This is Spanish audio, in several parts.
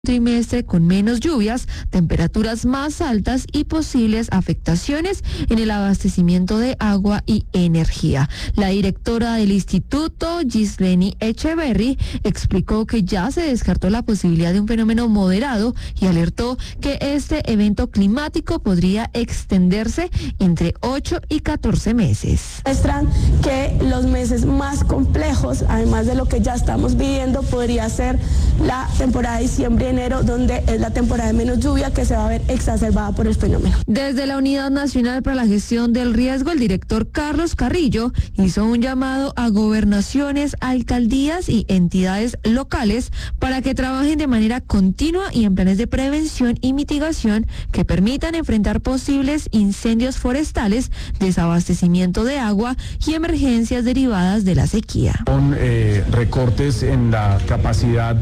trimestre con menos lluvias, temperaturas más altas y posibles afectaciones en el abastecimiento de agua y energía. La directora del instituto, Gisleni Echeverry, explicó que ya se descartó la posibilidad de un fenómeno moderado y alertó que este evento climático podría extenderse entre 8 y 14 meses. Muestran que los meses más complejos, además de lo que ya estamos viviendo, podría ser la temporada de diciembre-enero, donde es la temporada de menos lluvia que se va a ver exacerbada por el fenómeno. Desde la Unidad Nacional para la Gestión del Riesgo, el director Carlos Carrillo hizo un llamado a gobernaciones, alcaldías y entidades locales para que trabajen de manera continua y en planes de prevención y mitigación que permitan enfrentar posibles incendios forestales, desabastecimiento de agua y emergencias derivadas de la sequía. Con recortes en la capacidad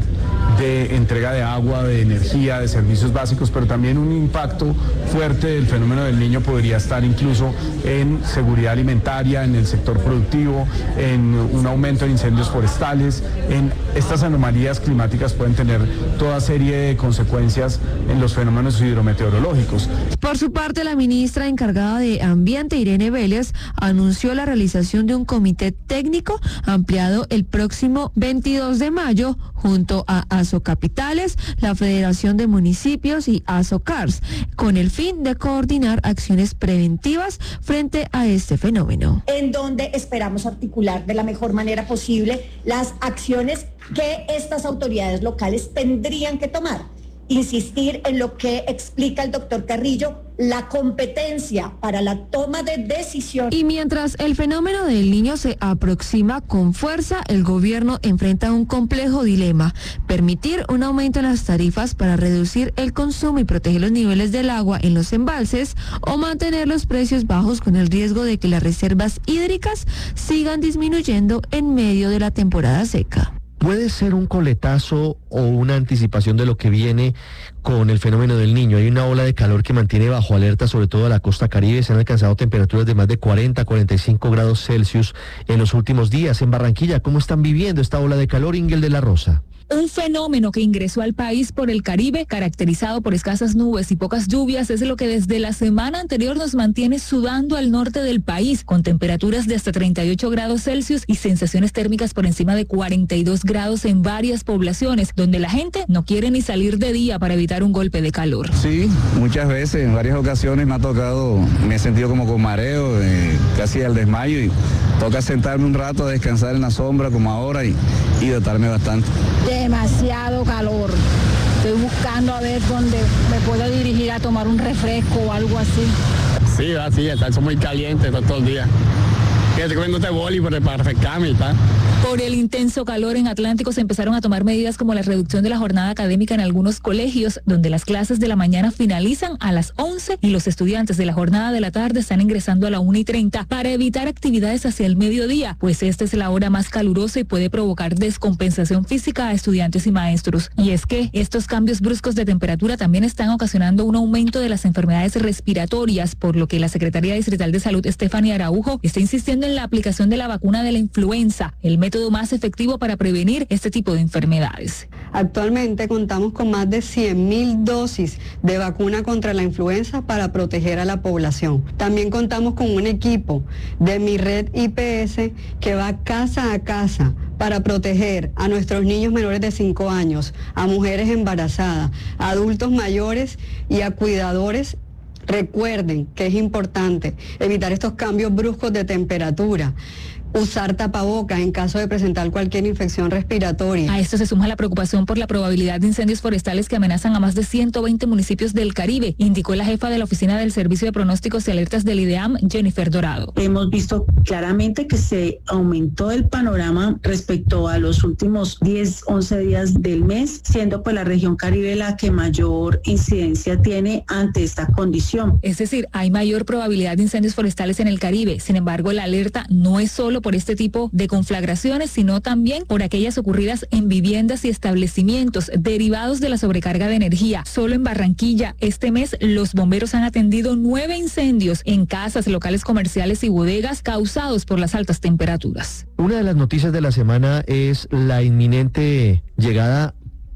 de entrega de agua, de energía, de servicios básicos, pero también un impacto fuerte del fenómeno del Niño podría estar incluso en seguridad alimentaria, en el sector productivo, en un aumento de incendios forestales. En estas anomalías climáticas pueden tener toda serie de consecuencias en los fenómenos hidrometeorológicos. Por su parte, la ministra encargada de Ambiente, Irene Vélez, anunció la realización de un comité técnico ampliado el próximo 22 de mayo junto a Asocapitales, la Federación de Municipios y Asocars, con el fin de coordinar acciones preventivas frente a este fenómeno. En donde esperamos articular de la mejor manera posible las acciones que estas autoridades locales tendrían que tomar. Insistir en lo que explica el doctor Carrillo, la competencia para la toma de decisión. Y mientras el fenómeno del Niño se aproxima con fuerza, el gobierno enfrenta un complejo dilema: permitir un aumento en las tarifas para reducir el consumo y proteger los niveles del agua en los embalses, o mantener los precios bajos con el riesgo de que las reservas hídricas sigan disminuyendo en medio de la temporada seca. ¿Puede ser un coletazo o una anticipación de lo que viene con el fenómeno del Niño? Hay una ola de calor que mantiene bajo alerta sobre todo la costa Caribe. Se han alcanzado temperaturas de más de 40 a 45 grados Celsius en los últimos días. En Barranquilla, ¿cómo están viviendo esta ola de calor, Ingel de la Rosa? Un fenómeno que ingresó al país por el Caribe, caracterizado por escasas nubes y pocas lluvias, es lo que desde la semana anterior nos mantiene sudando al norte del país, con temperaturas de hasta 38 grados Celsius y sensaciones térmicas por encima de 42 grados en varias poblaciones, donde la gente no quiere ni salir de día para evitar un golpe de calor. Sí, muchas veces, en varias ocasiones me ha tocado, me he sentido como con mareo, casi al desmayo, y toca sentarme un rato a descansar en la sombra como ahora y hidratarme bastante. Demasiado calor. Estoy buscando a ver dónde me puedo dirigir a tomar un refresco o algo así. Sí, el sol es muy caliente todo el día. Estoy comiendo este boli para refrescarme y tal. Por el intenso calor en Atlántico se empezaron a tomar medidas como la reducción de la jornada académica en algunos colegios, donde las clases de la mañana finalizan a las 11 y los estudiantes de la jornada de la tarde están ingresando a la 1:30 para evitar actividades hacia el mediodía, pues esta es la hora más calurosa y puede provocar descompensación física a estudiantes y maestros. Y es que estos cambios bruscos de temperatura también están ocasionando un aumento de las enfermedades respiratorias, por lo que la Secretaría Distrital de Salud, Estefania Araujo, está insistiendo en la aplicación de la vacuna de la influenza, el método más efectivo para prevenir este tipo de enfermedades. Actualmente contamos con más de 100.000 dosis de vacuna contra la influenza para proteger a la población. También contamos con un equipo de Mi Red IPS que va casa a casa para proteger a nuestros niños menores de 5 años, a mujeres embarazadas, a adultos mayores y a cuidadores. Recuerden que es importante evitar estos cambios bruscos de temperatura. Usar tapabocas en caso de presentar cualquier infección respiratoria. A esto se suma la preocupación por la probabilidad de incendios forestales que amenazan a más de 120 municipios del Caribe, indicó la jefa de la Oficina del Servicio de Pronósticos y Alertas del IDEAM, Jennifer Dorado. Hemos visto claramente que se aumentó el panorama respecto a los últimos 10, 11 días del mes, siendo pues la región Caribe la que mayor incidencia tiene ante esta condición. Es decir, hay mayor probabilidad de incendios forestales en el Caribe. Sin embargo, la alerta no es solo por este tipo de conflagraciones, sino también por aquellas ocurridas en viviendas y establecimientos derivados de la sobrecarga de energía. Solo en Barranquilla, este mes, los bomberos han atendido 9 incendios en casas, locales comerciales y bodegas causados por las altas temperaturas. Una de las noticias de la semana es la inminente llegada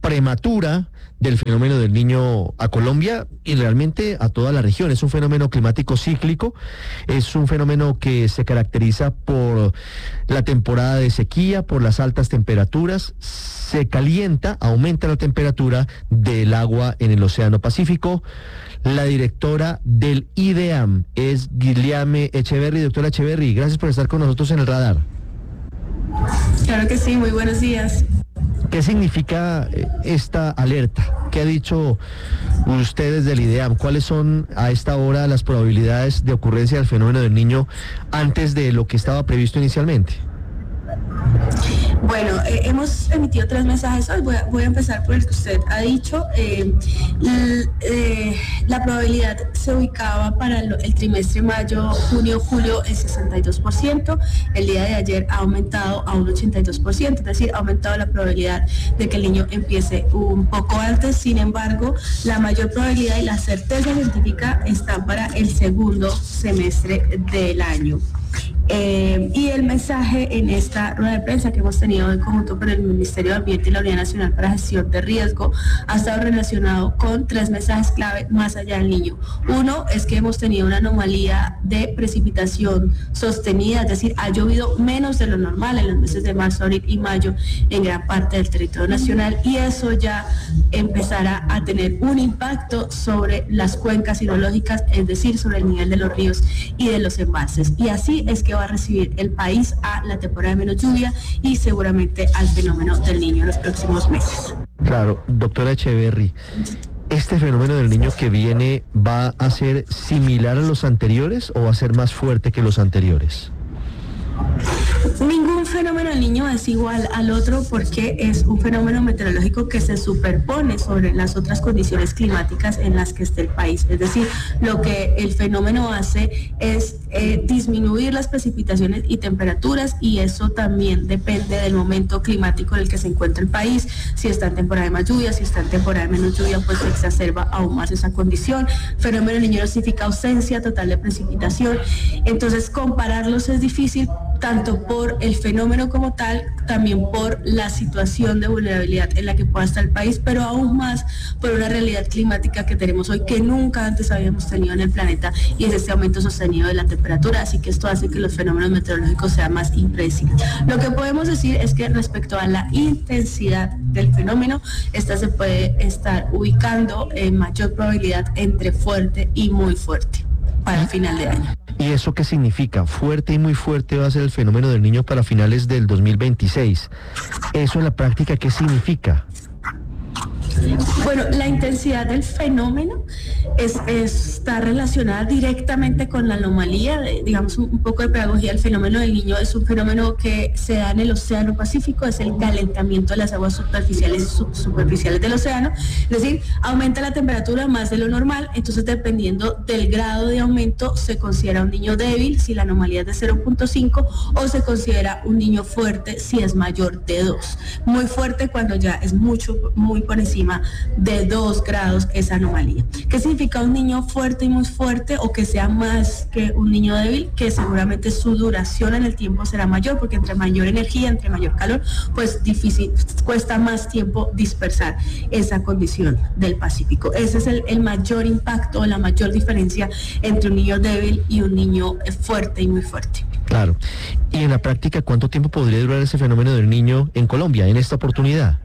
prematura del fenómeno del Niño a Colombia y realmente a toda la región. Es un fenómeno climático cíclico, es un fenómeno que se caracteriza por la temporada de sequía, por las altas temperaturas. Se calienta, aumenta la temperatura del agua en el Océano Pacífico. La directora del IDEAM es Guiliame Echeverry. Doctora Echeverry, gracias por estar con nosotros en el radar. Claro que sí, muy buenos días. ¿Qué significa esta alerta? ¿Qué ha dicho ustedes del IDEAM? ¿Cuáles son a esta hora las probabilidades de ocurrencia del fenómeno del Niño antes de lo que estaba previsto inicialmente? Bueno, hemos emitido 3 mensajes hoy. Voy a empezar por el que usted ha dicho. La probabilidad se ubicaba para el trimestre mayo, junio, julio en 62%. El día de ayer ha aumentado a un 82%, es decir, ha aumentado la probabilidad de que el niño empiece un poco antes. Sin embargo, la mayor probabilidad y la certeza científica están para el segundo semestre del año. Y el mensaje en esta rueda de prensa que hemos tenido en conjunto con el Ministerio de Ambiente y la Unidad Nacional para Gestión de Riesgo ha estado relacionado con 3 mensajes clave más allá del niño. Uno es que hemos tenido una anomalía de precipitación sostenida, es decir, ha llovido menos de lo normal en los meses de marzo, abril y mayo en gran parte del territorio nacional, y eso ya empezará a tener un impacto sobre las cuencas hidrológicas, es decir, sobre el nivel de los ríos y de los embalses. Y así es que va a recibir el país a la temporada de menos lluvia y seguramente al fenómeno del Niño en los próximos meses. Claro, doctora Echeverry, ¿este fenómeno del Niño que viene va a ser similar a los anteriores o va a ser más fuerte que los anteriores? Ningún fenómeno del Niño es igual al otro porque es un fenómeno meteorológico que se superpone sobre las otras condiciones climáticas en las que esté el país. Es decir, lo que el fenómeno hace es disminuir las precipitaciones y temperaturas, y eso también depende del momento climático en el que se encuentra el país. Si está en temporada de más lluvia, si está en temporada de menos lluvia, pues se exacerba aún más esa condición. Fenómeno del Niño no significa ausencia total de precipitación. Entonces, compararlos es difícil, tanto por el fenómeno como tal, también por la situación de vulnerabilidad en la que pueda estar el país, pero aún más por una realidad climática que tenemos hoy que nunca antes habíamos tenido en el planeta, y es este aumento sostenido de la temperatura. Así que esto hace que los fenómenos meteorológicos sean más impredecibles. Lo que podemos decir es que respecto a la intensidad del fenómeno, esta se puede estar ubicando en mayor probabilidad entre fuerte y muy fuerte para el final de año. ¿Y eso qué significa? Fuerte y muy fuerte va a ser el fenómeno del Niño para finales del 2026. ¿Eso en la práctica qué significa? Bueno, la intensidad del fenómeno está relacionada directamente con la anomalía, digamos un poco de pedagogía. El fenómeno del Niño es un fenómeno que se da en el Océano Pacífico, es el calentamiento de las aguas superficiales y subsuperficiales del océano, es decir, aumenta la temperatura más de lo normal. Entonces, dependiendo del grado de aumento, se considera un niño débil si la anomalía es de 0.5 o se considera un niño fuerte si es mayor de 2. Muy fuerte cuando ya es muy por encima de 2 grados esa anomalía. ¿Qué significa un niño fuerte y muy fuerte, o que sea más que un niño débil? Que seguramente su duración en el tiempo será mayor, porque entre mayor energía, entre mayor calor, pues cuesta más tiempo dispersar esa condición del Pacífico. Ese es el mayor impacto, la mayor diferencia entre un niño débil y un niño fuerte y muy fuerte. Claro. Y en la práctica, ¿cuánto tiempo podría durar ese fenómeno del Niño en Colombia, en esta oportunidad?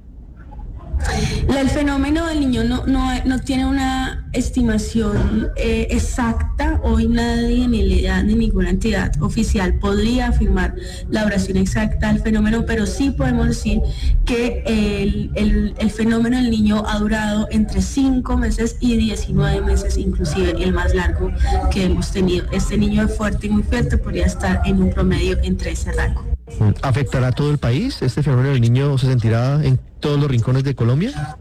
El fenómeno del Niño no tiene una estimación exacta. Hoy nadie, ni el IDEAM, ni ninguna entidad oficial podría afirmar la duración exacta del fenómeno, pero sí podemos decir que el fenómeno del Niño ha durado entre 5 meses y 19 meses, inclusive el más largo que hemos tenido. Este niño fuerte y muy fuerte podría estar en un promedio entre ese rango. ¿Afectará a todo el país? ¿Este fenómeno del Niño se sentirá en todos los rincones de Colombia?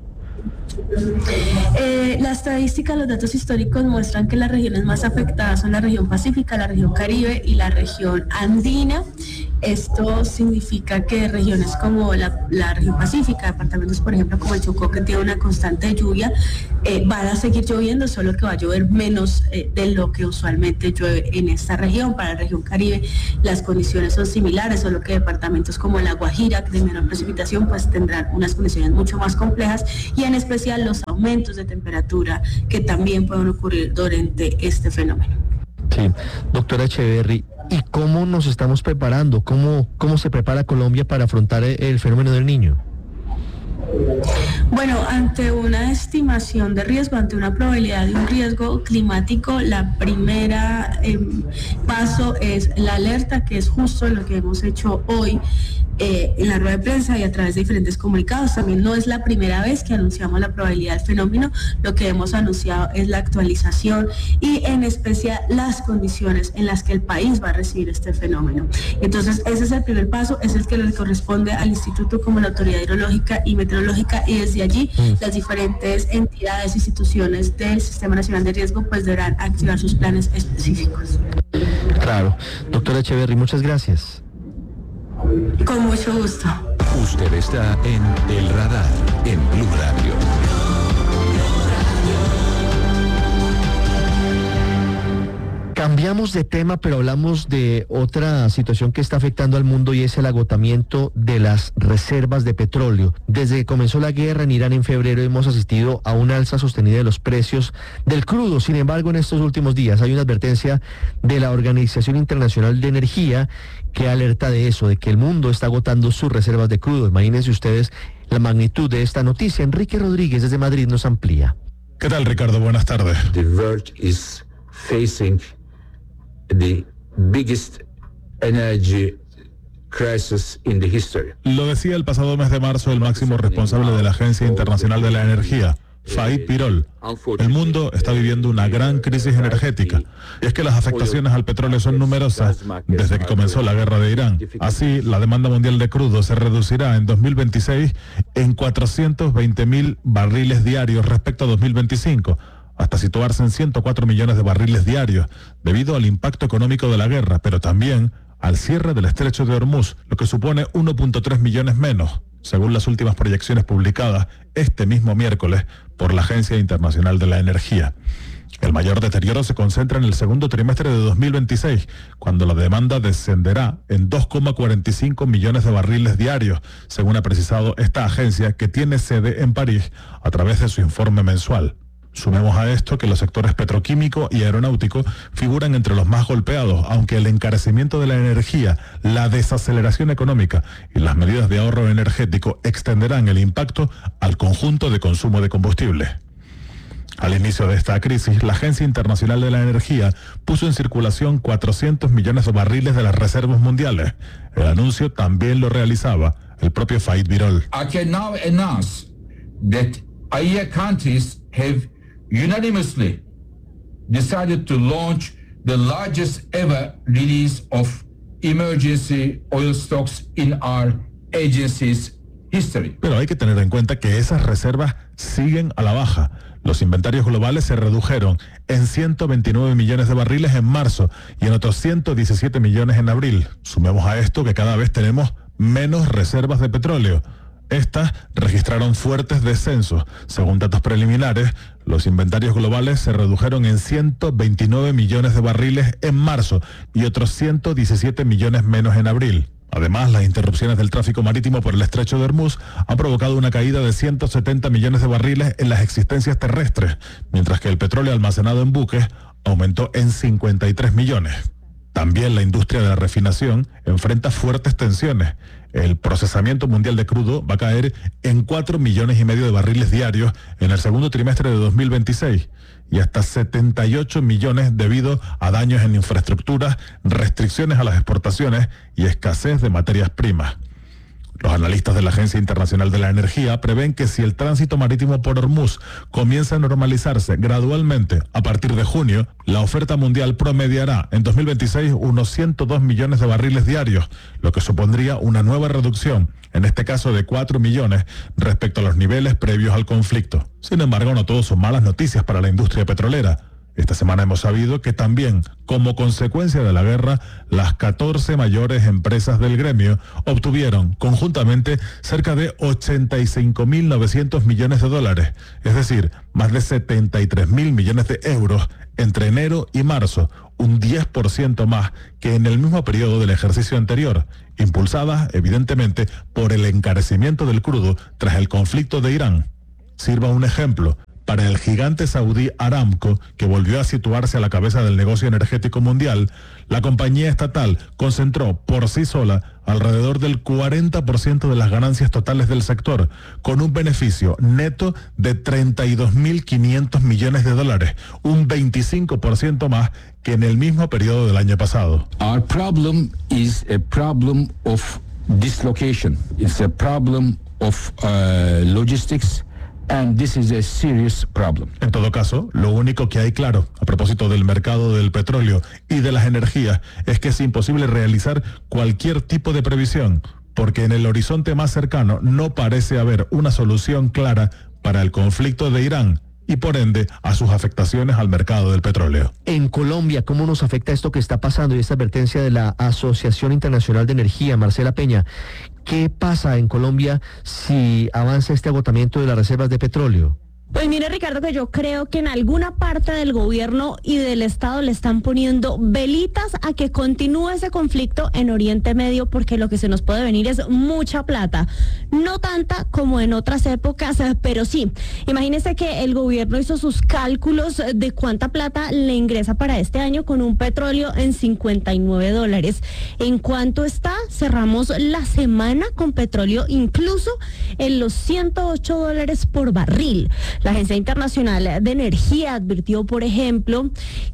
La estadística, los datos históricos muestran que las regiones más afectadas son la región pacífica, la región caribe y la región andina. esto significa que regiones como la región pacífica, departamentos por ejemplo como el Chocó, que tiene una constante lluvia, van a seguir lloviendo, solo que va a llover menos de lo que usualmente llueve en esta región. Para la región Caribe las condiciones son similares, solo que departamentos como La Guajira, de menor precipitación, pues tendrán unas condiciones mucho más complejas, y en especial los aumentos de temperatura que también pueden ocurrir durante este fenómeno. Sí, doctora Echeverry, ¿y cómo nos estamos preparando? ¿Cómo se prepara Colombia para afrontar el fenómeno del Niño? Bueno, ante una estimación de riesgo, ante una probabilidad de un riesgo climático, la primera paso es la alerta, que es justo lo que hemos hecho hoy en la rueda de prensa y a través de diferentes comunicados. También no es la primera vez que anunciamos la probabilidad del fenómeno. Lo que hemos anunciado es la actualización y en especial las condiciones en las que el país va a recibir este fenómeno. Entonces ese es el primer paso, es el que le corresponde al Instituto como la Autoridad Hidrológica y Meteorológica, y desde allí las diferentes entidades, instituciones del Sistema Nacional de Riesgo pues deberán activar sus planes específicos. Claro. Doctora Echeverry, muchas gracias. Con mucho gusto. Usted está en El Radar, en Blue Radio. Cambiamos de tema, pero hablamos de otra situación que está afectando al mundo, y es el agotamiento de las reservas de petróleo. Desde que comenzó la guerra en Irán en febrero hemos asistido a una alza sostenida de los precios del crudo. Sin embargo, en estos últimos días hay una advertencia de la Organización Internacional de Energía que alerta de eso, de que el mundo está agotando sus reservas de crudo. Imagínense ustedes la magnitud de esta noticia. Enrique Rodríguez desde Madrid nos amplía. ¿Qué tal, Ricardo? Buenas tardes. The world is facing the biggest energy crisis in the history. Lo decía el pasado mes de marzo el máximo responsable de la Agencia Internacional de la Energía, Faid Birol. El mundo está viviendo una gran crisis energética, y es que las afectaciones al petróleo son numerosas desde que comenzó la guerra de Irán. Así, la demanda mundial de crudo se reducirá en 2026 en 420.000 barriles diarios respecto a 2025, hasta situarse en 104 millones de barriles diarios, debido al impacto económico de la guerra, pero también al cierre del estrecho de Hormuz, lo que supone 1.3 millones menos, según las últimas proyecciones publicadas este mismo miércoles por la Agencia Internacional de la Energía. El mayor deterioro se concentra en el segundo trimestre de 2026, cuando la demanda descenderá en 2,45 millones de barriles diarios, según ha precisado esta agencia, que tiene sede en París a través de su informe mensual. Sumemos a esto que los sectores petroquímico y aeronáutico figuran entre los más golpeados, aunque el encarecimiento de la energía, la desaceleración económica y las medidas de ahorro energético extenderán el impacto al conjunto de consumo de combustible. Al inicio de esta crisis, la Agencia Internacional de la Energía puso en circulación 400 millones de barriles de las reservas mundiales. El anuncio también lo realizaba el propio Faid Birol. I can now announce that IEA countries have unanimously decided to launch the largest ever release of emergency oil stocks in our agency's history. Pero hay que tener en cuenta que esas reservas siguen a la baja. Los inventarios globales se redujeron en 129 millones de barriles en marzo y en otros 117 millones en abril. Sumemos a esto que cada vez tenemos menos reservas de petróleo. Estas registraron fuertes descensos. Según datos preliminares, los inventarios globales se redujeron en 129 millones de barriles en marzo y otros 117 millones menos en abril. Además, las interrupciones del tráfico marítimo por el estrecho de Hormuz han provocado una caída de 170 millones de barriles en las existencias terrestres, mientras que el petróleo almacenado en buques aumentó en 53 millones. También la industria de la refinación enfrenta fuertes tensiones. El procesamiento mundial de crudo va a caer en 4 millones y medio de barriles diarios en el segundo trimestre de 2026 y hasta 78 millones debido a daños en infraestructuras, restricciones a las exportaciones y escasez de materias primas. Los analistas de la Agencia Internacional de la Energía prevén que si el tránsito marítimo por Hormuz comienza a normalizarse gradualmente a partir de junio, la oferta mundial promediará en 2026 unos 102 millones de barriles diarios, lo que supondría una nueva reducción, en este caso de 4 millones respecto a los niveles previos al conflicto. Sin embargo, no todo son malas noticias para la industria petrolera. Esta semana hemos sabido que también, como consecuencia de la guerra, las 14 mayores empresas del gremio obtuvieron conjuntamente cerca de 85.900 millones de dólares, es decir, más de 73.000 millones de euros entre enero y marzo, un 10% más que en el mismo periodo del ejercicio anterior, impulsadas evidentemente por el encarecimiento del crudo tras el conflicto de Irán. Sirva un ejemplo. Para el gigante saudí Aramco, que volvió a situarse a la cabeza del negocio energético mundial, la compañía estatal concentró por sí sola alrededor del 40% de las ganancias totales del sector, con un beneficio neto de 32.500 millones de dólares, un 25% más que en el mismo periodo del año pasado. Our problem is a problem of dislocation. It's a problem of logistics. And this is a serious problem. En todo caso, lo único que hay claro a propósito del mercado del petróleo y de las energías es que es imposible realizar cualquier tipo de previsión, porque en el horizonte más cercano no parece haber una solución clara para el conflicto de Irán y por ende a sus afectaciones al mercado del petróleo. En Colombia, ¿cómo nos afecta esto que está pasando y esta advertencia de la Asociación Internacional de Energía, Marcela Peña? ¿Qué pasa en Colombia si avanza este agotamiento de las reservas de petróleo? Pues mire, Ricardo, que yo creo que en alguna parte del gobierno y del Estado le están poniendo velitas a que continúe ese conflicto en Oriente Medio, porque lo que se nos puede venir es mucha plata. No tanta como en otras épocas, pero sí. Imagínese que el gobierno hizo sus cálculos de cuánta plata le ingresa para este año con un petróleo en $59. ¿En cuánto está? Cerramos la semana con petróleo incluso en los $108 por barril. La Agencia Internacional de Energía advirtió, por ejemplo,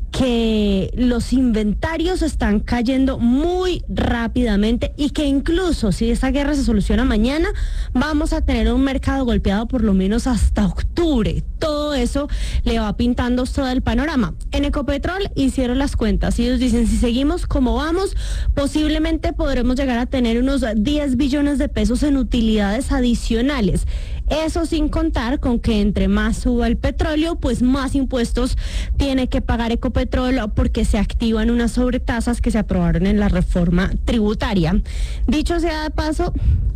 que los inventarios están cayendo muy rápidamente y que incluso si esta guerra se soluciona mañana, vamos a tener un mercado golpeado por lo menos hasta octubre. Todo eso le va pintando todo el panorama. En Ecopetrol hicieron las cuentas y ellos dicen, si seguimos como vamos, posiblemente podremos llegar a tener unos 10 billones de pesos en utilidades adicionales. Eso sin contar con que entre más suba el petróleo, pues más impuestos tiene que pagar Ecopetrol porque se activan unas sobretasas que se aprobaron en la reforma tributaria. Dicho sea de paso,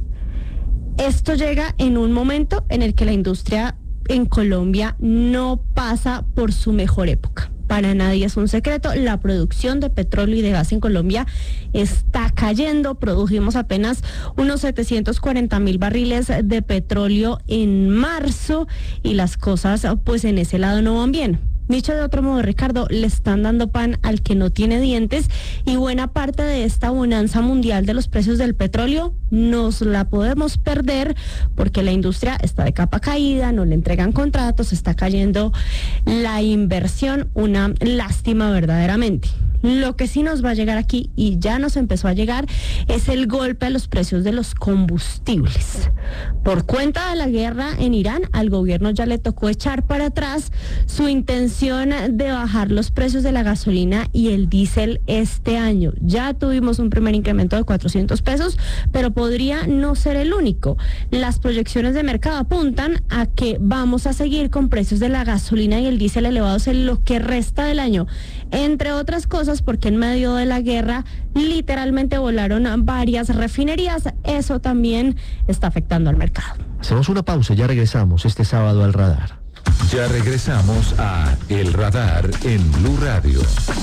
esto llega en un momento en el que la industria en Colombia no pasa por su mejor época. Para nadie es un secreto, la producción de petróleo y de gas en Colombia está cayendo. Produjimos apenas unos 740.000 barriles de petróleo en marzo y las cosas pues en ese lado no van bien. Dicho de otro modo, Ricardo, le están dando pan al que no tiene dientes y buena parte de esta bonanza mundial de los precios del petróleo nos la podemos perder porque la industria está de capa caída, no le entregan contratos, está cayendo la inversión, una lástima verdaderamente. Lo que sí nos va a llegar aquí, y ya nos empezó a llegar, es el golpe a los precios de los combustibles. Por cuenta de la guerra en Irán, al gobierno ya le tocó echar para atrás su intención de bajar los precios de la gasolina y el diésel este año. Ya tuvimos un primer incremento de 400 pesos, pero podría no ser el único. Las proyecciones de mercado apuntan a que vamos a seguir con precios de la gasolina y el diésel elevados en lo que resta del año, entre otras cosas porque en medio de la guerra literalmente volaron varias refinerías. Eso también está afectando al mercado. Hacemos una pausa, ya regresamos este sábado al Radar. Ya regresamos a El Radar en Blue Radio.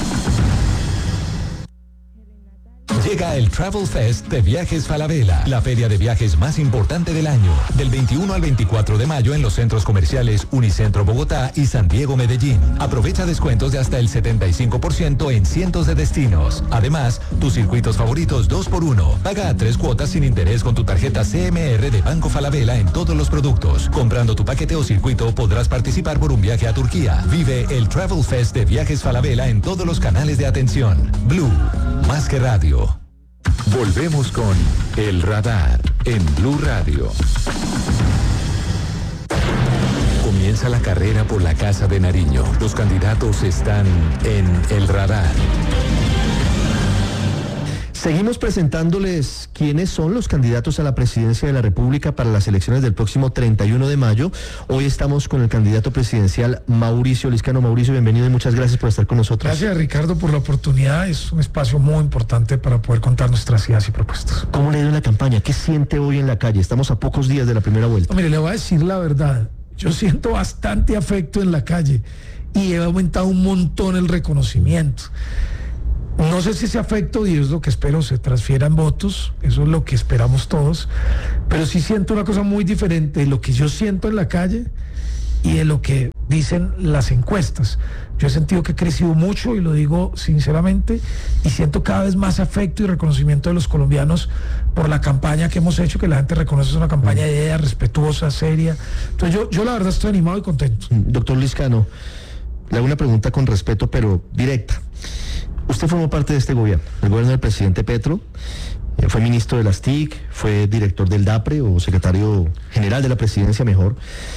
Llega el Travel Fest de Viajes Falabella, la feria de viajes más importante del año, del 21 al 24 de mayo en los centros comerciales Unicentro Bogotá y San Diego Medellín. Aprovecha descuentos de hasta el 75% en cientos de destinos. Además, tus circuitos favoritos 2x1. Paga a 3 cuotas sin interés con tu tarjeta CMR de Banco Falabella en todos los productos. Comprando tu paquete o circuito podrás participar por un viaje a Turquía. Vive el Travel Fest de Viajes Falabella en todos los canales de atención. Blue, más que radio. Volvemos con El Radar en Blue Radio. Comienza la carrera por la Casa de Nariño. Los candidatos están en El Radar. Seguimos presentándoles quiénes son los candidatos a la presidencia de la República para las elecciones del próximo 31 de mayo. Hoy estamos con el candidato presidencial Mauricio Liscano. Mauricio, bienvenido y muchas gracias por estar con nosotros. Gracias, Ricardo, por la oportunidad. Es un espacio muy importante para poder contar nuestras ideas y propuestas. ¿Cómo le ha ido en la campaña? ¿Qué siente hoy en la calle? Estamos a pocos días de la primera vuelta. No, mire, le voy a decir la verdad. Yo siento bastante afecto en la calle y he aumentado un montón el reconocimiento. No sé si ese afecto, y es lo que espero, se transfiera en votos, eso es lo que esperamos todos, pero sí siento una cosa muy diferente de lo que yo siento en la calle y de lo que dicen las encuestas. Yo he sentido que he crecido mucho, y lo digo sinceramente, y siento cada vez más afecto y reconocimiento de los colombianos por la campaña que hemos hecho, que la gente reconoce es una campaña de idea, respetuosa, seria. Entonces yo la verdad estoy animado y contento. Doctor Liscano, le hago una pregunta con respeto, pero directa. Usted formó parte de este gobierno, el gobierno del presidente Petro, fue ministro de las TIC, fue director del DAPRE o secretario general de la presidencia mejor,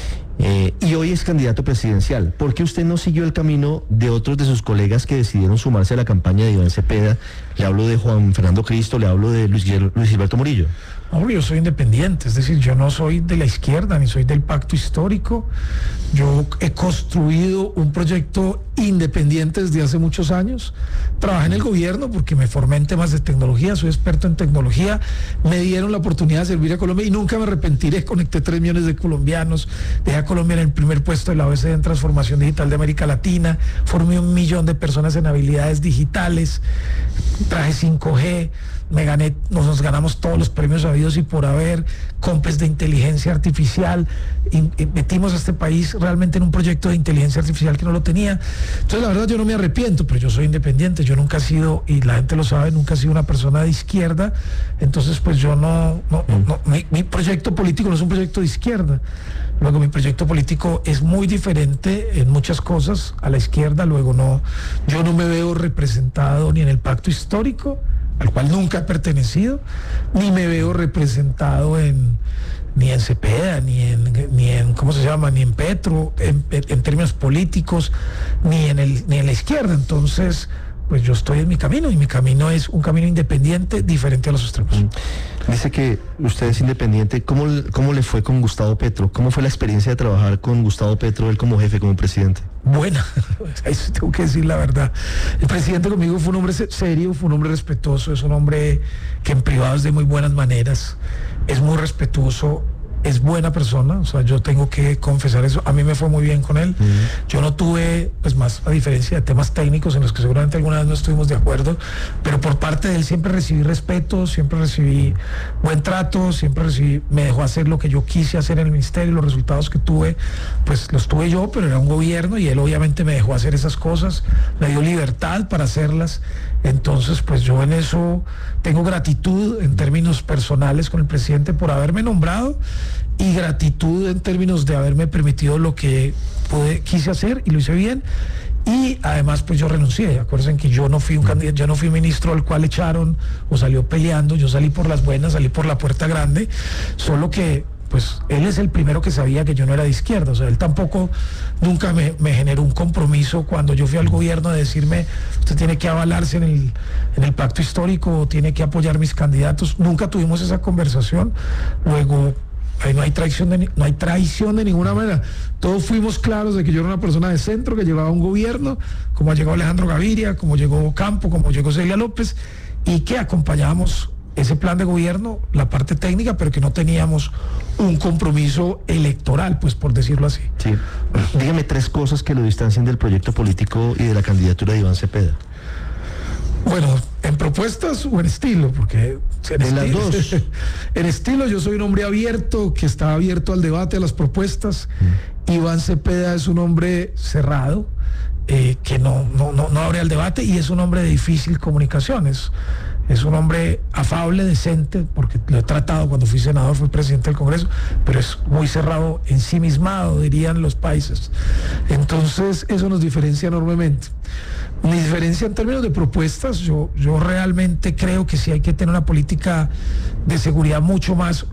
y hoy es candidato presidencial. ¿Por qué usted no siguió el camino de otros de sus colegas que decidieron sumarse a la campaña de Iván Cepeda? Le hablo de Juan Fernando Cristo, le hablo de Luis Gilberto Murillo. No, yo soy independiente, es decir, yo no soy de la izquierda ni soy del pacto histórico. Yo he construido un proyecto independiente desde hace muchos años. Trabajé en el gobierno porque me formé en temas de tecnología, soy experto en tecnología, me dieron la oportunidad de servir a Colombia y nunca me arrepentiré. Conecté 3 millones de colombianos, dejé a Colombia en el primer puesto de la OECD en transformación digital de América Latina, formé 1 millón de personas en habilidades digitales, traje 5G, nos ganamos todos los premios habidos y por haber, COMPES de inteligencia artificial, metimos a este país realmente en un proyecto de inteligencia artificial que no lo tenía. Entonces la verdad yo no me arrepiento, pero yo soy independiente, yo nunca he sido, y la gente lo sabe, nunca he sido una persona de izquierda. Entonces pues yo mi proyecto político no es un proyecto de izquierda. Luego mi proyecto político es muy diferente en muchas cosas a la izquierda. Luego yo no me veo representado ni en el pacto histórico, al cual nunca he pertenecido, ni me veo representado ni en Cepeda, ni en ¿cómo se llama? Ni en Petro, en términos políticos, ni en la izquierda. Entonces, pues yo estoy en mi camino, y mi camino es un camino independiente, diferente a los extremos. Dice que usted es independiente. ¿Cómo le fue con Gustavo Petro? ¿Cómo fue la experiencia de trabajar con Gustavo Petro, él como jefe, como presidente? Buena, eso tengo que decir la verdad. El presidente conmigo fue un hombre serio, fue un hombre respetuoso, es un hombre que en privado es de muy buenas maneras, es muy respetuoso, es buena persona, o sea, yo tengo que confesar eso. A mí me fue muy bien con él. Yo no tuve, pues más a diferencia de temas técnicos en los que seguramente alguna vez no estuvimos de acuerdo, pero por parte de él siempre recibí respeto, siempre recibí buen trato, me dejó hacer lo que yo quise hacer en el ministerio. Los resultados que tuve, pues los tuve yo, pero era un gobierno y él obviamente me dejó hacer esas cosas, me dio libertad para hacerlas. Entonces, pues yo en eso tengo gratitud en términos personales con el presidente por haberme nombrado, y gratitud en términos de haberme permitido lo que quise hacer y lo hice bien. Y además pues yo renuncié. Acuérdense que yo no fui un candidato, yo no fui ministro al cual echaron o salió peleando. Yo salí por las buenas, salí por la puerta grande, solo que pues él es el primero que sabía que yo no era de izquierda. O sea, él tampoco nunca me generó un compromiso cuando yo fui al gobierno de decirme: usted tiene que avalarse en el pacto histórico, o tiene que apoyar mis candidatos. Nunca tuvimos esa conversación. Luego ahí no hay traición de ninguna manera. Todos fuimos claros de que yo era una persona de centro que llevaba un gobierno, como ha llegado Alejandro Gaviria, como llegó Campo, como llegó Celia López, y que acompañábamos ese plan de gobierno, la parte técnica, pero que no teníamos un compromiso electoral, pues por decirlo así. Sí. Dígame 3 cosas que lo distancien del proyecto político y de la candidatura de Iván Cepeda. Bueno, en propuestas o en estilo, porque las dos. En estilo yo soy un hombre abierto, que está abierto al debate, a las propuestas. Iván Cepeda es un hombre cerrado, que no abre al debate, y es un hombre de difícil comunicación. Es un hombre afable, decente, porque lo he tratado cuando fui senador, fui presidente del Congreso, pero es muy cerrado, ensimismado, dirían los países. Entonces eso nos diferencia enormemente. Mi diferencia en términos de propuestas, yo realmente creo que sí hay que tener una política de seguridad mucho más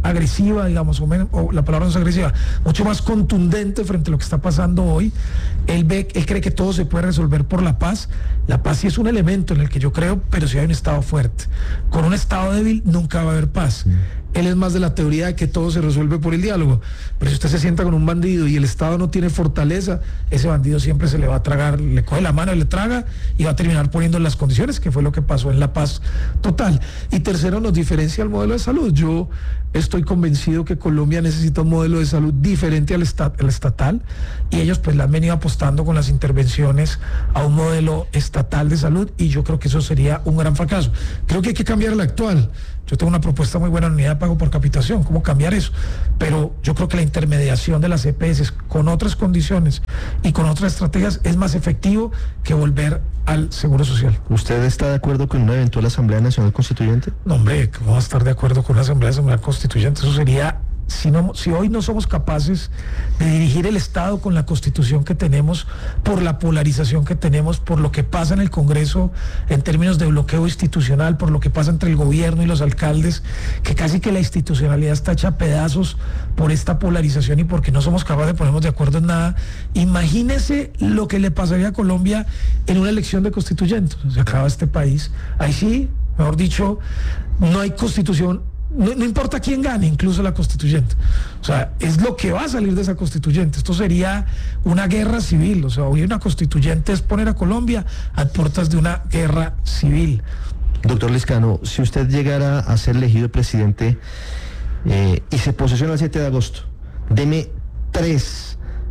agresiva, digamos, o la palabra no es agresiva, mucho más contundente frente a lo que está pasando hoy. Él cree que todo se puede resolver por la paz. La paz sí es un elemento en el que yo creo, pero si hay un Estado fuerte. Con un Estado débil nunca va a haber paz. Él es más de la teoría de que todo se resuelve por el diálogo. Pero si usted se sienta con un bandido y el Estado no tiene fortaleza, ese bandido siempre se le va a tragar, le coge la mano y le traga y va a terminar poniendo las condiciones, que fue lo que pasó en La Paz total. Y tercero, nos diferencia el modelo de salud. Yo estoy convencido que Colombia necesita un modelo de salud diferente al estatal, y ellos pues le han venido apostando con las intervenciones a un modelo estatal de salud, y yo creo que eso sería un gran fracaso. Creo que hay que cambiar el actual. Yo tengo una propuesta muy buena en unidad de pago por capitación, cómo cambiar eso, pero yo creo que la intermediación de las EPS con otras condiciones y con otras estrategias es más efectivo que volver al Seguro Social. ¿Usted está de acuerdo con una eventual Asamblea Nacional Constituyente? No, hombre, ¿cómo va a estar de acuerdo con una Asamblea Nacional Constituyente? Eso sería... Si hoy no somos capaces de dirigir el Estado con la Constitución que tenemos, por la polarización que tenemos, por lo que pasa en el Congreso en términos de bloqueo institucional, por lo que pasa entre el gobierno y los alcaldes, que casi que la institucionalidad está hecha a pedazos por esta polarización y porque no somos capaces de ponernos de acuerdo en nada, imagínese lo que le pasaría a Colombia en una elección de constituyentes. Se acaba este país. Ahí sí, mejor dicho, no hay constitución. No importa quién gane, incluso la constituyente. O sea, es lo que va a salir de esa constituyente. Esto sería una guerra civil. O sea, hoy una constituyente es poner a Colombia a puertas de una guerra civil. Doctor Lizcano, si usted llegara a ser elegido presidente y se posesiona el 7 de agosto, deme 3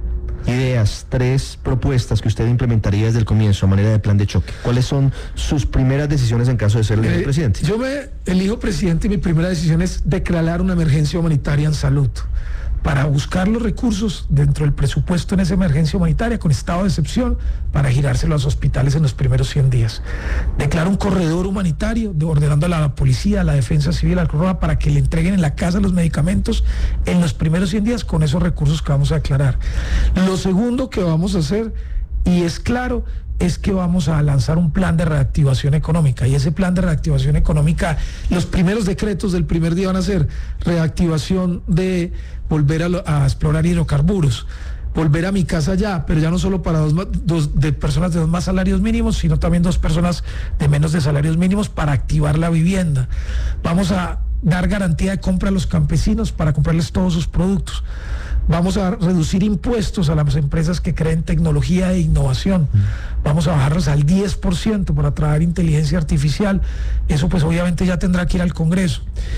ideas, 3 propuestas que usted implementaría desde el comienzo a manera de plan de choque. ¿Cuáles son sus primeras decisiones en caso de ser elegido presidente? Yo me elijo presidente y mi primera decisión es declarar una emergencia humanitaria en salud, para buscar los recursos dentro del presupuesto en esa emergencia humanitaria con estado de excepción para girárselo a los hospitales en los primeros 100 días. Declaro un corredor humanitario, ordenando a la policía, a la defensa civil, al Cruz Roja, para que le entreguen en la casa los medicamentos en los primeros 100 días con esos recursos que vamos a declarar. Lo segundo que vamos a hacer, y es claro, es que vamos a lanzar un plan de reactivación económica, y ese plan de reactivación económica, los primeros decretos del primer día van a ser reactivación de volver a explorar hidrocarburos, volver a mi casa ya, pero ya no solo para dos personas de 2 más salarios mínimos, sino también 2 personas de menos de salarios mínimos para activar la vivienda. Vamos a dar garantía de compra a los campesinos para comprarles todos sus productos. Vamos a reducir impuestos a las empresas que creen tecnología e innovación. Vamos a bajarlos al 10% para traer inteligencia artificial. Eso pues obviamente ya tendrá que ir al Congreso.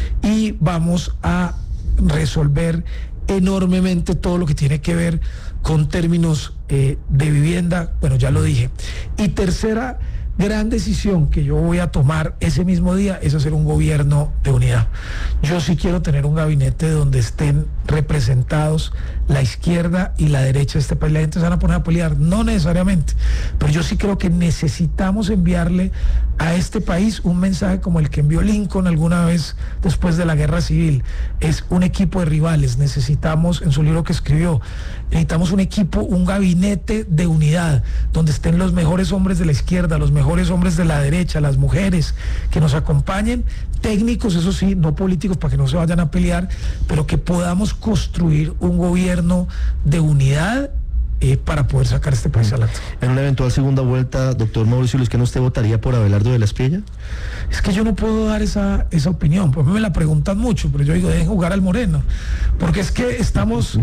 Y vamos a resolver enormemente todo lo que tiene que ver con términos de vivienda. Bueno, ya lo dije. Y tercera gran decisión que yo voy a tomar ese mismo día es hacer un gobierno de unidad. Yo sí quiero tener un gabinete donde estén representados la izquierda y la derecha de este país. La gente se van a poner a pelear, no necesariamente, pero yo sí creo que necesitamos enviarle a este país un mensaje como el que envió Lincoln alguna vez después de la guerra civil. Es un equipo de rivales. Necesitamos, en su libro que escribió, necesitamos un equipo, un gabinete de unidad, donde estén los mejores hombres de la izquierda, los mejores hombres de la derecha, las mujeres que nos acompañen, técnicos, eso sí, no políticos, para que no se vayan a pelear, pero que podamos construir un gobierno de unidad para poder sacar este país adelante. En una eventual segunda vuelta, doctor Mauricio Lizcano, ¿usted votaría por Abelardo de la Espriella? Es que yo no puedo dar esa opinión, pues me la preguntan mucho, pero yo digo, dejen jugar al Moreno, porque es que estamos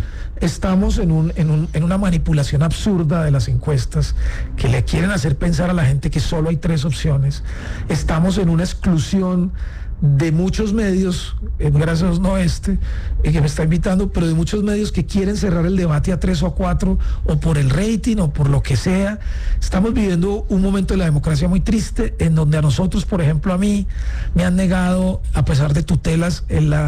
en una manipulación absurda de las encuestas que le quieren hacer pensar a la gente que solo hay 3 opciones. Estamos en una exclusión de muchos medios, gracias no que me está invitando, pero de muchos medios que quieren cerrar el debate a 3 o a 4, o por el rating o por lo que sea. Estamos viviendo un momento de la democracia muy triste, en donde a nosotros, por ejemplo, a mí me han negado, a pesar de tutelas,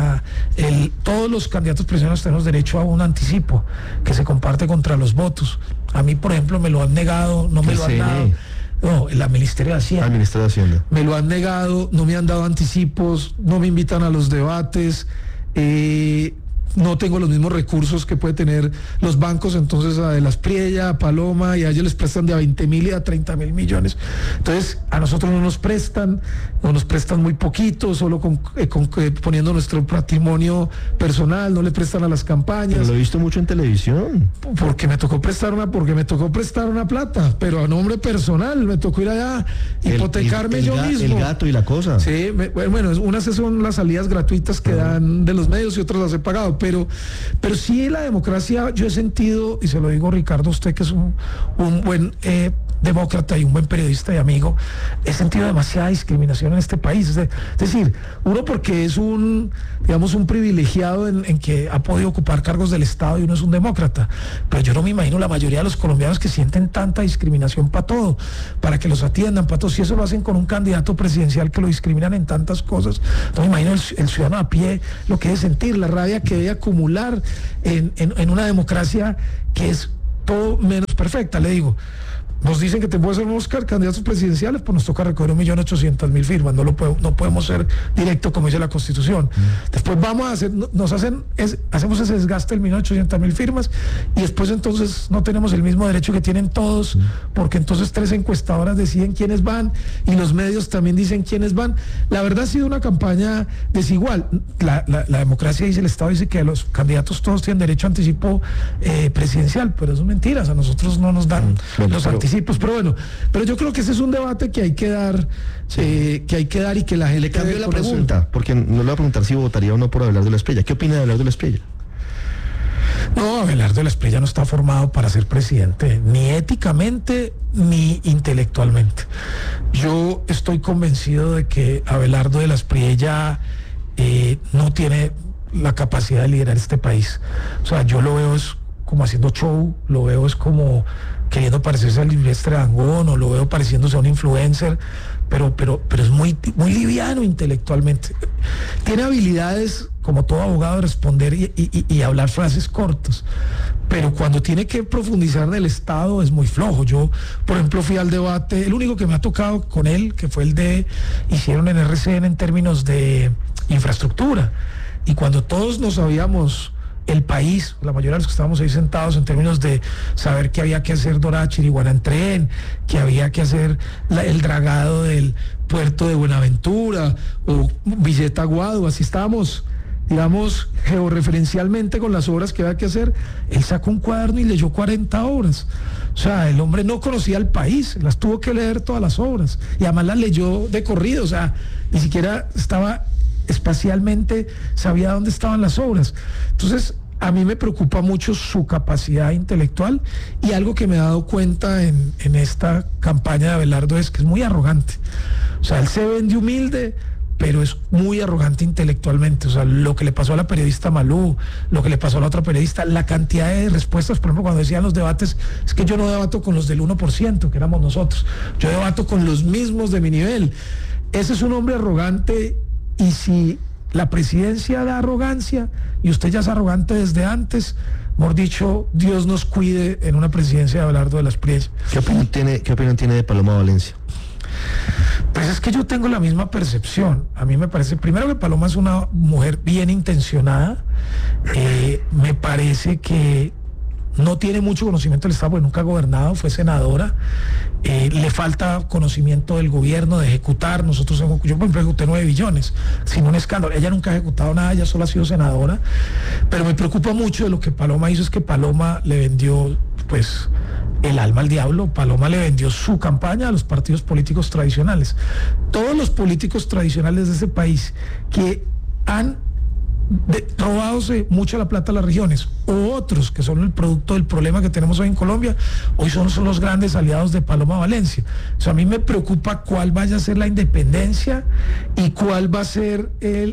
todos los candidatos presidenciales tenemos derecho a un anticipo que se comparte contra los votos. A mí, por ejemplo, me lo han negado, no me lo han dado. No, el Ministerio de Hacienda. Al Ministerio de Hacienda. Me lo han negado, no me han dado anticipos, no me invitan a los debates. no tengo los mismos recursos que puede tener los bancos, entonces a De las Priella, a Paloma, y a ellos les prestan de a 20.000 y a 30.000 millones. Entonces a nosotros no nos prestan muy poquito, solo poniendo nuestro patrimonio personal, no le prestan a las campañas. Pero lo he visto mucho en televisión. Porque me tocó prestar una plata, pero a nombre personal, me tocó ir allá, hipotecarme yo mismo. El gato y la cosa. Sí, bueno, unas son las salidas gratuitas que dan de los medios y otras las he pagado, pero sí la democracia, yo he sentido, y se lo digo Ricardo, usted que es un buen demócrata y un buen periodista y amigo, he sentido demasiada discriminación en este país. Es decir, uno porque es un privilegiado en que ha podido ocupar cargos del Estado y uno es un demócrata, pero yo no me imagino la mayoría de los colombianos que sienten tanta discriminación para todo, para que los atiendan, para todo. Si eso lo hacen con un candidato presidencial que lo discriminan en tantas cosas, no me imagino el ciudadano a pie lo que debe sentir, la rabia que debe acumular en una democracia que es todo menos perfecta. Le digo, nos dicen que te puede ser Oscar, candidatos presidenciales, pues nos toca recoger 1.800.000 firmas, no podemos ser directo como dice la Constitución. Después vamos a hacer, hacemos ese desgaste de 1.800.000 firmas y después entonces no tenemos el mismo derecho que tienen todos, porque entonces 3 encuestadoras deciden quiénes van y los medios también dicen quiénes van. La verdad ha sido una campaña desigual. La democracia dice, el Estado dice que los candidatos todos tienen derecho a anticipo presidencial, pero eso es mentira, a nosotros no nos dan los anticipos. Pero yo creo que ese es un debate que hay que dar, y que la gente... Le cambio la pregunta, porque no le voy a preguntar si votaría o no por Abelardo de la Espriella. ¿Qué opina de Abelardo de la Espriella? No, Abelardo de la Espriella no está formado para ser presidente, ni éticamente ni intelectualmente. Yo estoy convencido de que Abelardo de la Espriella no tiene la capacidad de liderar este país. O sea, yo lo veo es como haciendo show, lo veo es como queriendo parecerse al Silvestre Dangond, o lo veo pareciéndose a un influencer, pero es muy liviano intelectualmente. Tiene habilidades, como todo abogado, de responder y hablar frases cortas, pero cuando tiene que profundizar en el Estado es muy flojo. Yo, por ejemplo, fui al debate, el único que me ha tocado con él, que fue hicieron en RCN en términos de infraestructura, y cuando todos nos sabíamos el país, la mayoría de los que estábamos ahí sentados, en términos de saber que había que hacer Dorada-Chiriguaná en tren, que había que hacer el dragado del puerto de Buenaventura o Villeta-Guado, así estábamos, digamos, georreferencialmente con las obras que había que hacer. Él sacó un cuaderno y leyó 40 obras. O sea, el hombre no conocía el país, las tuvo que leer todas las obras, y además las leyó de corrido, o sea, ni siquiera estaba espacialmente, sabía dónde estaban las obras. Entonces, a mí me preocupa mucho su capacidad intelectual, y algo que me he dado cuenta en esta campaña de Abelardo es que es muy arrogante. O sea, él se vende humilde, pero es muy arrogante intelectualmente. O sea, lo que le pasó a la periodista Malú, lo que le pasó a la otra periodista, la cantidad de respuestas, por ejemplo, cuando decían los debates, es que yo no debato con los del 1%, que éramos nosotros, yo debato con los mismos de mi nivel. Ese es un hombre arrogante. Y si la presidencia da arrogancia, y usted ya es arrogante desde antes, mejor dicho, Dios nos cuide en una presidencia de Abelardo de la Espriella. ¿Qué opinión tiene de Paloma Valencia? Pues es que yo tengo la misma percepción. A mí me parece, primero, que Paloma es una mujer bien intencionada. Me parece que no tiene mucho conocimiento del Estado, porque nunca ha gobernado, fue senadora. Le falta conocimiento del gobierno, de ejecutar. Yo, por ejemplo, ejecuté 9 billones, sin un escándalo. Ella nunca ha ejecutado nada, ella solo ha sido senadora. Pero me preocupa mucho de lo que Paloma hizo, es que Paloma le vendió, pues, el alma al diablo. Paloma le vendió su campaña a los partidos políticos tradicionales. Todos los políticos tradicionales de ese país que han robándose mucha la plata a las regiones, o otros que son el producto del problema que tenemos hoy en Colombia, hoy son los grandes aliados de Paloma Valencia. O sea, a mí me preocupa cuál vaya a ser la independencia y cuál va a ser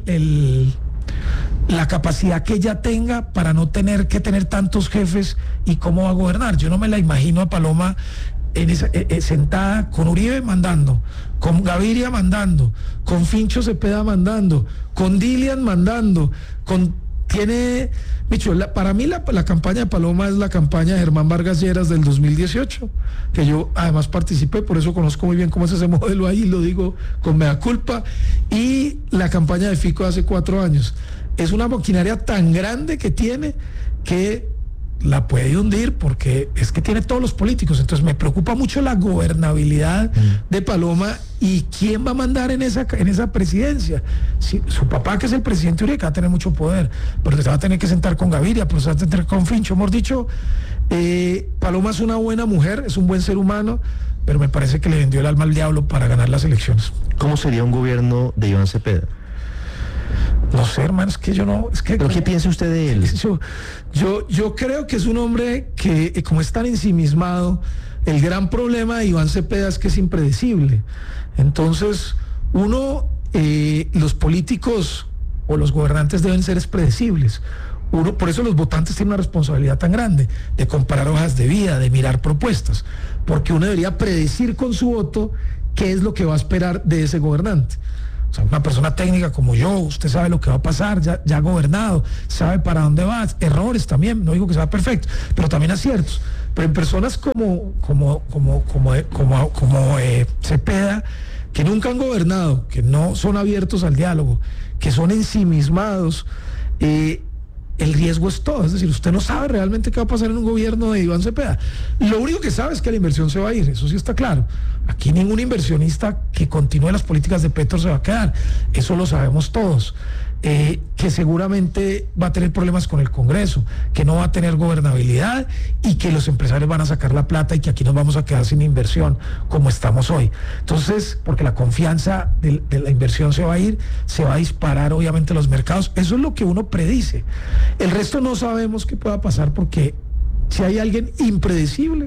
la capacidad que ella tenga para no tener que tener tantos jefes, y cómo va a gobernar. Yo no me la imagino a Paloma sentada con Uribe mandando, con Gaviria mandando, con Fincho Cepeda mandando, con Dilian mandando, con Micho, para mí la campaña de Paloma es la campaña de Germán Vargas Lleras del 2018, que yo además participé, por eso conozco muy bien cómo es ese modelo ahí, lo digo con mea culpa, y la campaña de Fico de hace 4 años. Es una maquinaria tan grande que tiene que la puede hundir, porque es que tiene todos los políticos. Entonces me preocupa mucho la gobernabilidad de Paloma y quién va a mandar en esa presidencia. Si, su papá, que es el presidente Uribe, va a tener mucho poder, pero se va a tener que sentar con Gaviria, pero se va a tener con Fincho. Hemos dicho, Paloma es una buena mujer, es un buen ser humano, pero me parece que le vendió el alma al diablo para ganar las elecciones. ¿Cómo sería un gobierno de Iván Cepeda? No sé, hermano, es que yo no... ¿Pero qué piensa usted de él? Yo creo que es un hombre que, como es tan ensimismado, el gran problema de Iván Cepeda es que es impredecible. Entonces, los políticos o los gobernantes deben ser predecibles. Por eso los votantes tienen una responsabilidad tan grande de comparar hojas de vida, de mirar propuestas, porque uno debería predecir con su voto qué es lo que va a esperar de ese gobernante. O sea, una persona técnica como yo, usted sabe lo que va a pasar, ya ha gobernado, sabe para dónde va, errores también, no digo que sea perfecto, pero también aciertos. Pero en personas como Cepeda, que nunca han gobernado, que no son abiertos al diálogo, que son ensimismados, el riesgo es todo. Es decir, usted no sabe realmente qué va a pasar en un gobierno de Iván Cepeda. Lo único que sabe es que la inversión se va a ir, eso sí está claro. Aquí ningún inversionista que continúe las políticas de Petro se va a quedar, eso lo sabemos todos. Que seguramente va a tener problemas con el Congreso, que no va a tener gobernabilidad y que los empresarios van a sacar la plata y que aquí nos vamos a quedar sin inversión como estamos hoy. Entonces, porque la confianza de la inversión se va a ir, se va a disparar obviamente los mercados. Eso es lo que uno predice. El resto no sabemos qué pueda pasar, porque si hay alguien impredecible,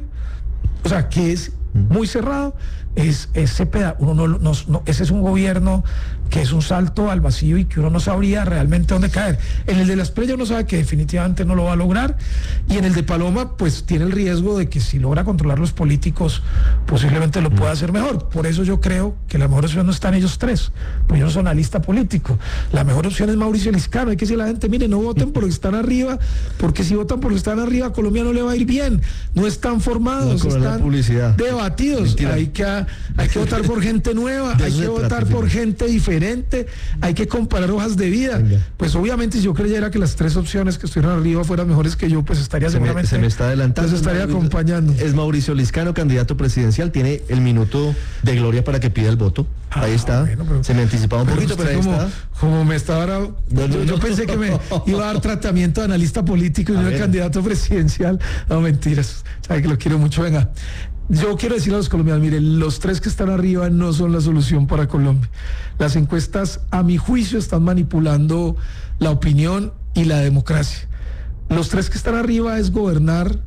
o sea, que es muy cerrado, es Cepeda. Ese es un gobierno que es un salto al vacío y que uno no sabría realmente dónde caer. En el de Las Playas uno sabe que definitivamente no lo va a lograr, y en el de Paloma pues tiene el riesgo de que si logra controlar los políticos posiblemente lo pueda hacer mejor. Por eso yo creo que la mejor opción no está en ellos tres, pues yo no soy analista político. La mejor opción es Mauricio Liscano. Hay que decirle a la gente, mire, no voten por los que están arriba, porque si votan por los que están arriba, a Colombia no le va a ir bien. No están formados, están debatidos. Hay que votar por gente nueva, hay que votar por gente diferente, hay que comparar hojas de vida. Pues obviamente, si yo creyera que las tres opciones que estuvieran arriba fueran mejores que yo, pues estaría seguramente... Se me está adelantando. Pues estaría acompañando. Es Mauricio Liscano, candidato presidencial, tiene el minuto de gloria para que pida el voto. Ahí está. Bueno, se me anticipaba un poquito, pero ahí está. Como me estaba... Yo pensé que me iba a dar tratamiento de analista político y no de candidato presidencial. No, mentiras. Sabe que lo quiero mucho. Venga. Yo quiero decirle a los colombianos, miren, los tres que están arriba no son la solución para Colombia. Las encuestas, a mi juicio, están manipulando la opinión y la democracia. Los tres que están arriba es gobernar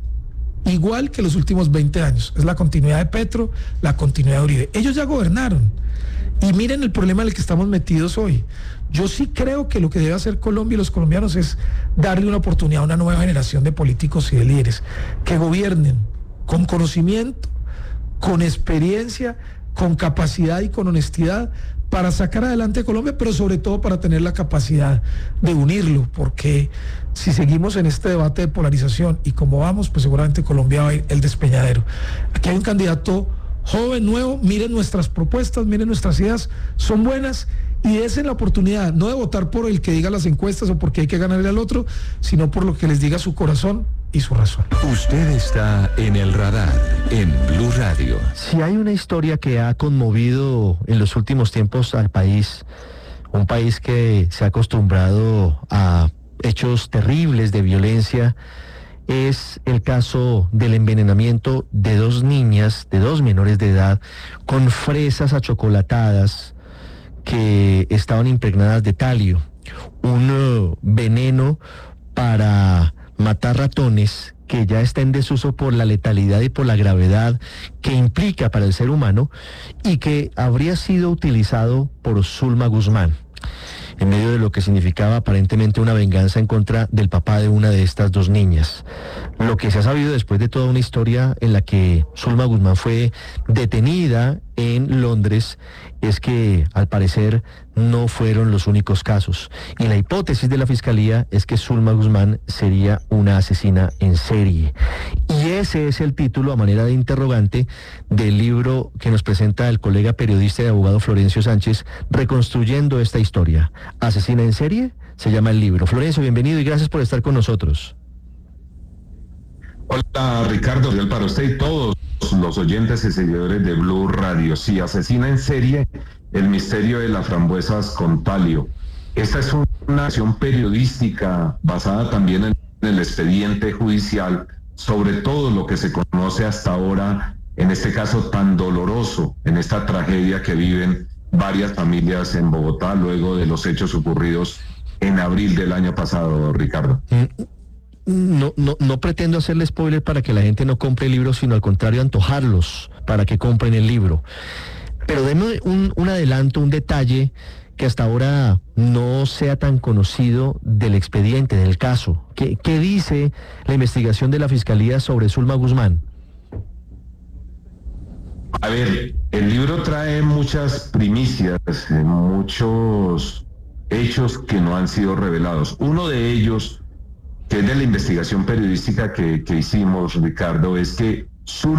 igual que los últimos 20 años. Es la continuidad de Petro, la continuidad de Uribe. Ellos ya gobernaron. Y miren el problema en el que estamos metidos hoy. Yo sí creo que lo que debe hacer Colombia y los colombianos es darle una oportunidad a una nueva generación de políticos y de líderes que gobiernen con conocimiento, con experiencia, con capacidad y con honestidad para sacar adelante a Colombia, pero sobre todo para tener la capacidad de unirlo, porque si seguimos en este debate de polarización y como vamos, pues seguramente Colombia va a ir el despeñadero. Aquí hay un candidato joven, nuevo, miren nuestras propuestas, miren nuestras ideas, son buenas, y desen la oportunidad, no de votar por el que diga las encuestas o porque hay que ganarle al otro, sino por lo que les diga su corazón y su razón. Usted está en el radar en Blue Radio. Si hay una historia que ha conmovido en los últimos tiempos al país, un país que se ha acostumbrado a hechos terribles de violencia, es el caso del envenenamiento de 2 niñas, de 2 menores de edad, con fresas achocolatadas que estaban impregnadas de talio, un veneno para matar ratones que ya está en desuso por la letalidad y por la gravedad que implica para el ser humano, y que habría sido utilizado por Zulma Guzmán en medio de lo que significaba aparentemente una venganza en contra del papá de una de estas 2 niñas. Lo que se ha sabido después de toda una historia en la que Zulma Guzmán fue detenida en Londres es que al parecer no fueron los únicos casos. Y la hipótesis de la Fiscalía es que Zulma Guzmán sería una asesina en serie. Y ese es el título, a manera de interrogante, del libro que nos presenta el colega periodista y abogado Florencio Sánchez, reconstruyendo esta historia. ¿Asesina en serie? Se llama el libro. Florencio, bienvenido y gracias por estar con nosotros. Hola Ricardo, para usted y todos los oyentes y seguidores de Blue Radio. Sí, asesina en serie, el misterio de las frambuesas con palio. Esta es una acción periodística basada también en el expediente judicial sobre todo lo que se conoce hasta ahora en este caso tan doloroso, en esta tragedia que viven varias familias en Bogotá luego de los hechos ocurridos en abril del año pasado, Ricardo. No pretendo hacerle spoiler para que la gente no compre el libro, sino al contrario, antojarlos para que compren el libro. Pero denme un adelanto, un detalle que hasta ahora no sea tan conocido del expediente, del caso. ¿Qué dice la investigación de la Fiscalía sobre Zulma Guzmán? A ver, el libro trae muchas primicias, muchos hechos que no han sido revelados. Uno de ellos, que es de la investigación periodística que hicimos, Ricardo, es que